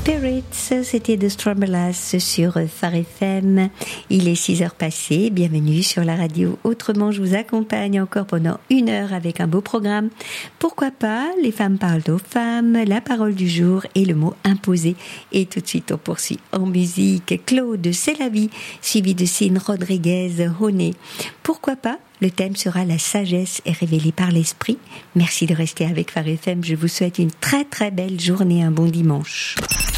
Spirits, c'était de Strambolas sur Phare FM. Il est 6 heures passées. Bienvenue sur la radio. Autrement, je vous accompagne encore pendant 1 heure avec un beau programme. Pourquoi pas? Les femmes parlent aux femmes, la parole du jour et le mot imposé. Et tout de suite, on poursuit en musique. Claude, c'est la vie, suivi de Cine Rodriguez, Honé. Pourquoi pas? Le thème sera la sagesse est révélée par l'esprit. Merci de rester avec Phare FM. Je vous souhaite une très très belle journée, un bon dimanche.